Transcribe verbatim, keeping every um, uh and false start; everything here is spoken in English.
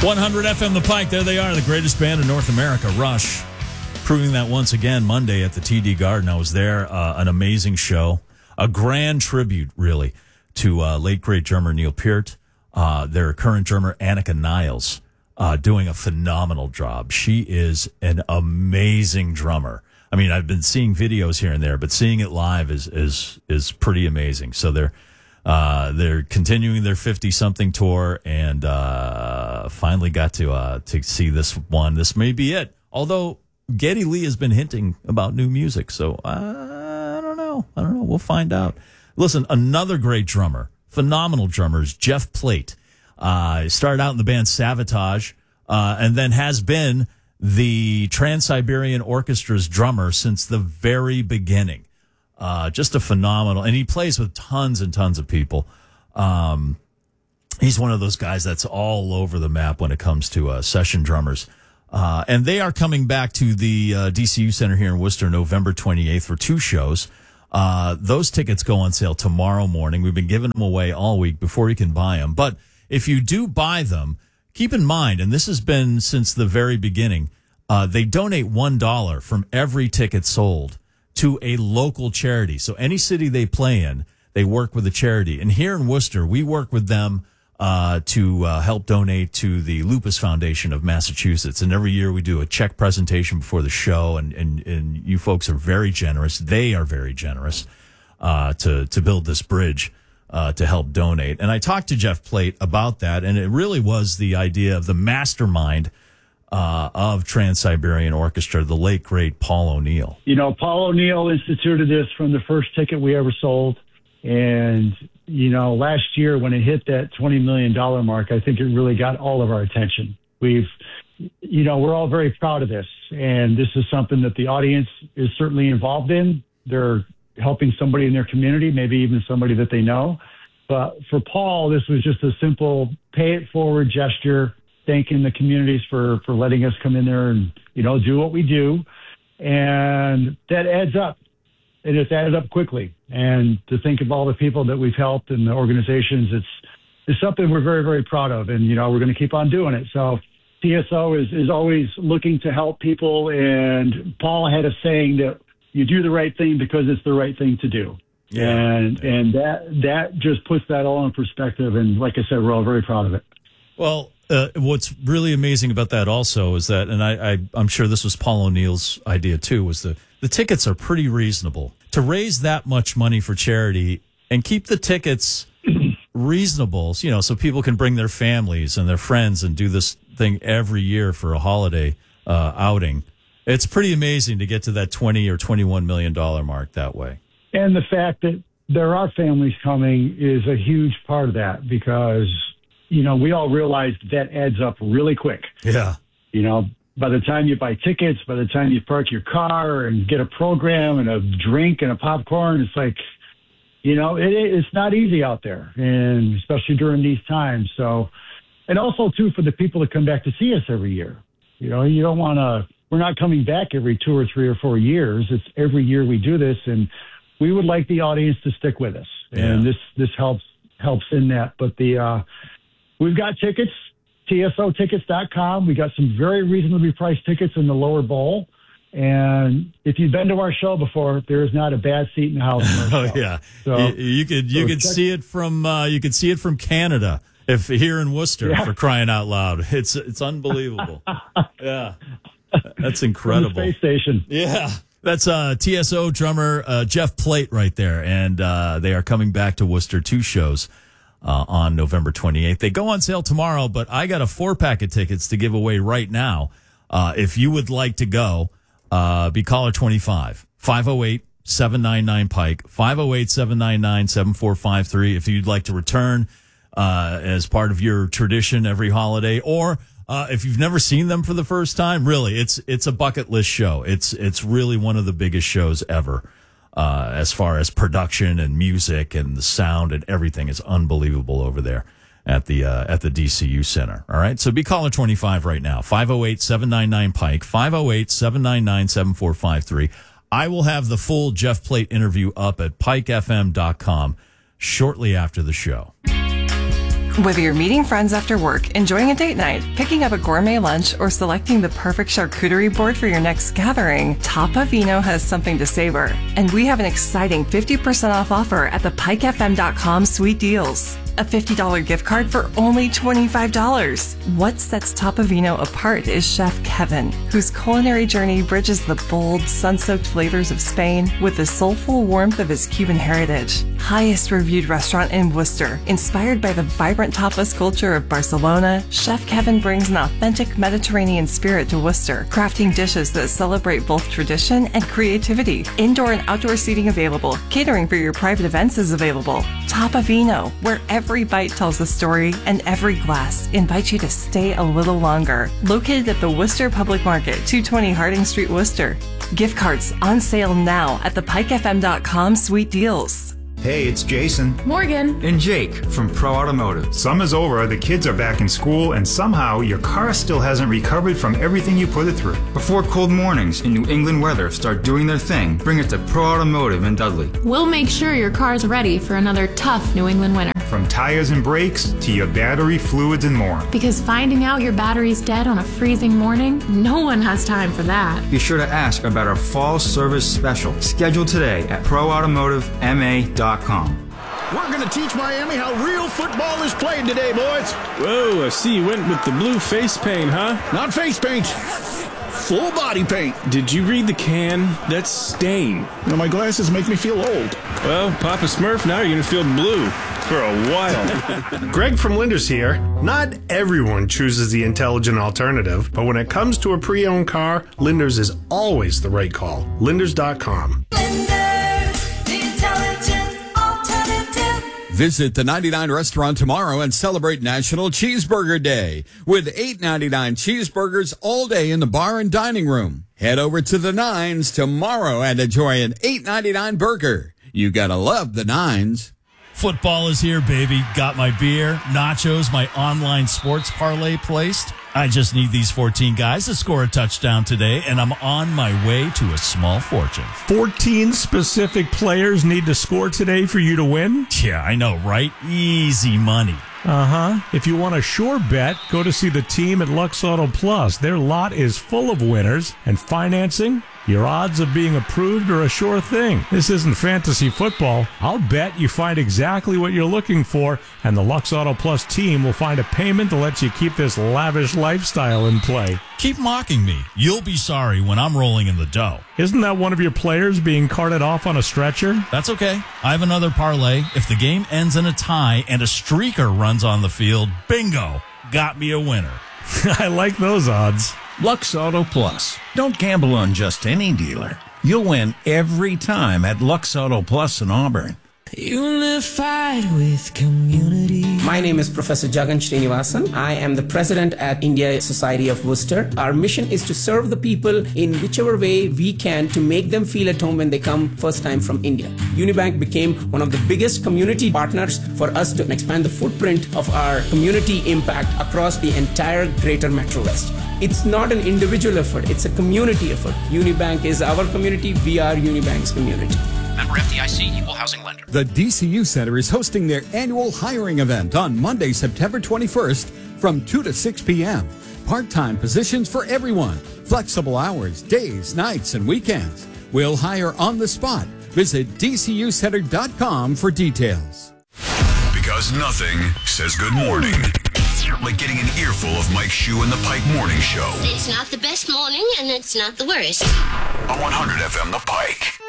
one hundred F M The Pike. There they are, the greatest band in North America, Rush. Proving that once again Monday at the T D Garden. I was there. Uh, an amazing show. A grand tribute, really, to uh, late, great drummer Neil Peart. Uh, their current drummer, Annika Niles, uh, doing a phenomenal job. She is an amazing drummer. I mean, I've been seeing videos here and there, but seeing it live is is is pretty amazing. So they're uh, they're continuing their fifty-something tour, and uh, finally got to uh, to see this one. This may be it. Although Geddy Lee has been hinting about new music, so uh, I don't know. I don't know. We'll find out. Listen, another great drummer, phenomenal drummer is Jeff Plate. Uh, started out in the band Savatage, uh, and then has been the Trans-Siberian Orchestra's drummer since the very beginning. Uh, just a phenomenal, and he plays with tons and tons of people. Um, he's one of those guys that's all over the map when it comes to uh, session drummers. Uh, and they are coming back to the uh, D C U Center here in Worcester November twenty-eighth for two shows. Uh, those tickets go on sale tomorrow morning. We've been giving them away all week before you can buy them. But if you do buy them, keep in mind, and this has been since the very beginning, uh, they donate one dollar from every ticket sold to a local charity. So any city they play in, they work with a charity. And here in Worcester, we work with them uh, to uh, help donate to the Lupus Foundation of Massachusetts. And every year we do a check presentation before the show, and, and, and you folks are very generous. They are very generous uh, to, to build this bridge uh, to help donate. And I talked to Jeff Plate about that, and it really was the idea of the mastermind Uh, of Trans-Siberian Orchestra, the late, great Paul O'Neill. You know, Paul O'Neill instituted this from the first ticket we ever sold. And, you know, last year when it hit that twenty million dollars mark, I think it really got all of our attention. We've, you know, we're all very proud of this. And this is something that the audience is certainly involved in. They're helping somebody in their community, maybe even somebody that they know. But for Paul, this was just a simple pay it forward gesture, thanking the communities for, for letting us come in there and, you know, do what we do. And that adds up. And it's added up quickly. And to think of all the people that we've helped and the organizations, it's, it's something we're very, very proud of. And, you know, we're going to keep on doing it. So T S O is, is always looking to help people. And Paul had a saying that you do the right thing because it's the right thing to do. Yeah. And, and that, that just puts that all in perspective. And like I said, we're all very proud of it. Well, Uh, what's really amazing about that also is that, and I, I, I'm sure this was Paul O'Neill's idea too, was the, the tickets are pretty reasonable. To raise that much money for charity and keep the tickets reasonable, you know, so people can bring their families and their friends and do this thing every year for a holiday uh, outing. It's pretty amazing to get to that twenty or twenty-one million dollars mark that way. And the fact that there are families coming is a huge part of that, because you know, we all realize that adds up really quick. Yeah. You know, by the time you buy tickets, by the time you park your car and get a program and a drink and a popcorn, it's like, you know, it, it's not easy out there, and especially during these times. So, and also, too, for the people that come back to see us every year. You know, you don't want to, we're not coming back every two or three or four years. It's every year we do this, and we would like the audience to stick with us. Yeah. And this, this helps, helps in that. But the, uh, we've got tickets, T S O tickets dot com. We got some very reasonably priced tickets in the lower bowl. And if you've been to our show before, there is not a bad seat in the house. Oh show. Yeah, so, you, you could you so could check. see it from uh, you could see it from Canada, if here in Worcester, yeah. For crying out loud. It's it's unbelievable. Yeah, that's incredible. From the space station. Yeah. That's uh, T S O drummer uh, Jeff Plate right there, and uh, they are coming back to Worcester, two shows. Uh, on November twenty-eighth. They go on sale tomorrow, but I got a four-pack of tickets to give away right now. Uh, if you would like to go, uh, be caller twenty-five, five oh eight, seven nine nine, Pike, five oh eight, seven nine nine, seven four five three. If you'd like to return uh, as part of your tradition every holiday, or uh, if you've never seen them for the first time, really, it's it's a bucket list show. It's, it's really one of the biggest shows ever. Uh, as far as production and music and the sound and everything is unbelievable over there at the uh, at the D C U Center. All right, so be caller twenty-five right now, five oh eight, seven nine nine, Pike, five oh eight, seven nine nine, seven four five three. I will have the full Jeff Plate interview up at pike f m dot com shortly after the show. Whether you're meeting friends after work, enjoying a date night, picking up a gourmet lunch, or selecting the perfect charcuterie board for your next gathering, Tapa Vino has something to savor. And we have an exciting fifty percent off offer at the pike f m dot com Sweet Deals. A fifty dollars gift card for only twenty-five dollars. What sets Tapa Vino apart is Chef Kevin, whose culinary journey bridges the bold, sun-soaked flavors of Spain with the soulful warmth of his Cuban heritage. Highest reviewed restaurant in Worcester, inspired by the vibrant tapas culture of Barcelona, Chef Kevin brings an authentic Mediterranean spirit to Worcester, crafting dishes that celebrate both tradition and creativity. Indoor and outdoor seating available. Catering for your private events is available. Tapa Vino, where every bite tells a story and every glass invites you to stay a little longer. Located at the Worcester Public Market, two twenty Harding Street, Worcester. Gift cards on sale now at the pike f m dot com Sweet Deals. Hey, it's Jason, Morgan, and Jake from Pro Automotive. Summer's over, the kids are back in school, and somehow your car still hasn't recovered from everything you put it through. Before cold mornings and New England weather start doing their thing, bring it to Pro Automotive in Dudley. We'll make sure your car's ready for another tough New England winter. From tires and brakes to your battery, fluids, and more. Because finding out your battery's dead on a freezing morning, no one has time for that. Be sure to ask about our fall service special. Scheduled today at pro automotive m a dot com. We're going to teach Miami how real football is played today, boys. Whoa, I see you went with the blue face paint, huh? Not face paint. Full body paint. Did you read the can? That's stain. Now, my glasses make me feel old. Well, Papa Smurf, now you're going to feel blue for a while. Greg from Linders here. Not everyone chooses the intelligent alternative, but when it comes to a pre-owned car, Linders is always the right call. Linders dot com. Visit the ninety-nine restaurant tomorrow and celebrate National Cheeseburger Day with eight ninety-nine cheeseburgers all day in the bar and dining room. Head over to the Nines tomorrow and enjoy an eight ninety-nine burger. You gotta love the Nines. Football is here, baby. Got my beer, nachos, my online sports parlay placed. I just need these fourteen guys to score a touchdown today, and I'm on my way to a small fortune. fourteen specific players need to score today for you to win? Yeah, I know, right? Easy money. Uh-huh. If you want a sure bet, go to see the team at Lux Auto Plus. Their lot is full of winners, and financing, your odds of being approved are a sure thing. This isn't fantasy football. I'll bet you find exactly what you're looking for, and the Lux Auto Plus team will find a payment to let you keep this lavish lifestyle in play. Keep mocking me. You'll be sorry when I'm rolling in the dough. Isn't that one of your players being carted off on a stretcher? That's okay. I have another parlay. If the game ends in a tie and a streaker runs on the field, bingo, got me a winner. I like those odds. Lux Auto Plus. Don't gamble on just any dealer. You'll win every time at Lux Auto Plus in Auburn. Unified with community. My name is Professor Jagan Srinivasan. I am the president at India Society of Worcester. Our mission is to serve the people in whichever way we can to make them feel at home when they come first time from India. Unibank became one of the biggest community partners for us to expand the footprint of our community impact across the entire greater Metro West. It's not an individual effort, it's a community effort. Unibank is our community, we are Unibank's community. Member F D I C, Equal Housing Lender. The D C U Center is hosting their annual hiring event on Monday, September twenty-first from two to six p.m. Part-time positions for everyone. Flexible hours, days, nights, and weekends. We'll hire on the spot. Visit d c u center dot com for details. Because nothing says good morning like getting an earful of Mike Shue and the Pike Morning Show. It's not the best morning, and it's not the worst. On one hundred F M, The Pike.